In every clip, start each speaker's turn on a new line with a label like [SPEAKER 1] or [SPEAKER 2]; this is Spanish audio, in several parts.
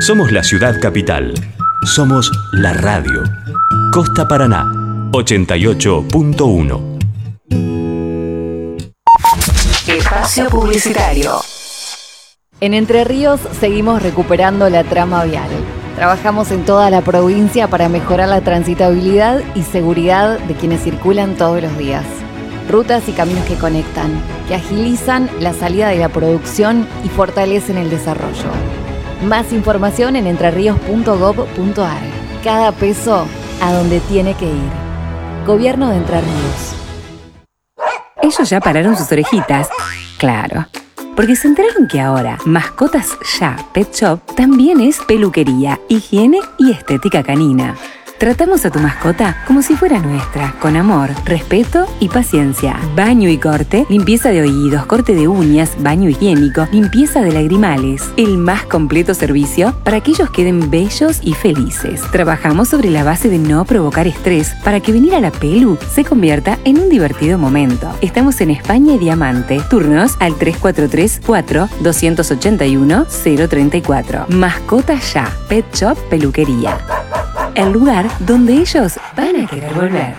[SPEAKER 1] Somos la ciudad capital. Somos la radio. Costa Paraná, 88.1.
[SPEAKER 2] Espacio publicitario.
[SPEAKER 3] En Entre Ríos seguimos recuperando la trama vial. Trabajamos en toda la provincia para mejorar la transitabilidad y seguridad de quienes circulan todos los días. Rutas y caminos que conectan, que agilizan la salida de la producción y fortalecen el desarrollo. Más información en entreríos.gov.ar. Cada peso a donde tiene que ir. Gobierno de Entre Ríos.
[SPEAKER 4] Ellos ya pararon sus orejitas. Claro. Porque se enteraron que ahora Mascotas Ya Pet Shop también es peluquería, higiene y estética canina. Tratamos a tu mascota como si fuera nuestra, con amor, respeto y paciencia. Baño y corte, limpieza de oídos, corte de uñas, baño higiénico, limpieza de lagrimales. El más completo servicio para que ellos queden bellos y felices. Trabajamos sobre la base de no provocar estrés para que venir a la pelu se convierta en un divertido momento. Estamos en España y Diamante. Turnos al 343-4-281-034. Mascota Ya, Pet Shop Peluquería. El lugar donde ellos van a querer volver.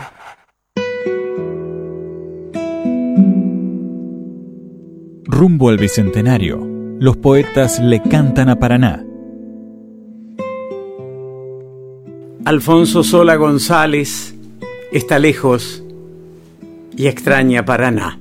[SPEAKER 5] Rumbo al Bicentenario, los poetas le cantan a Paraná.
[SPEAKER 6] Alfonso Sola González está lejos y extraña Paraná.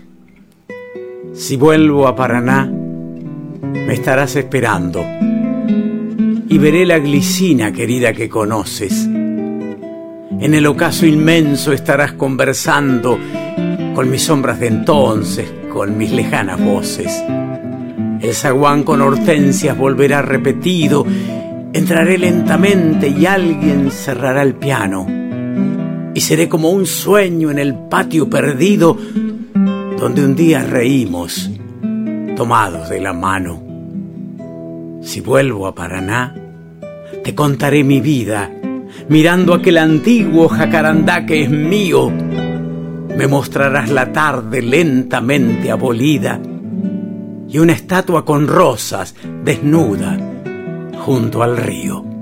[SPEAKER 6] Si vuelvo a Paraná, me estarás esperando y veré la glicina querida que conoces. En el ocaso inmenso estarás conversando con mis sombras de entonces, con mis lejanas voces. El zaguán con hortensias volverá repetido. Entraré lentamente y alguien cerrará el piano. Y seré como un sueño en el patio perdido donde un día reímos, tomados de la mano. Si vuelvo a Paraná, te contaré mi vida, mirando aquel antiguo jacarandá que es mío. Me mostrarás la tarde lentamente abolida y una estatua con rosas desnuda junto al río.